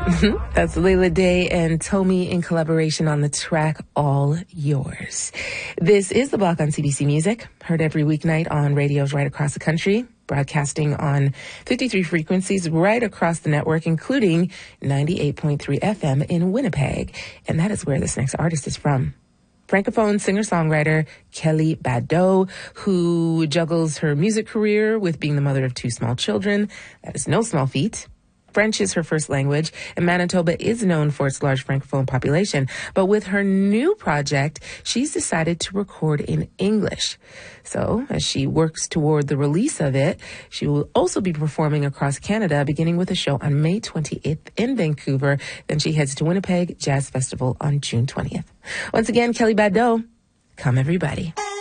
That's Layla Day and Tommy in collaboration on the track All Yours. This is The Block on CBC Music, heard every weeknight on radios right across the country, broadcasting on 53 frequencies right across the network, including 98.3 FM in Winnipeg. And that is where this next artist is from. Francophone singer-songwriter Kelly Bado, who juggles her music career with being the mother of 2 small children. That is no small feat. French is her first language, and Manitoba is known for its large Francophone population. But with her new project, she's decided to record in English. So, as she works toward the release of it, she will also be performing across Canada, beginning with a show on May 28th in Vancouver. Then she heads to Winnipeg Jazz Festival on June 20th. Once again, Kelly Bado, come everybody.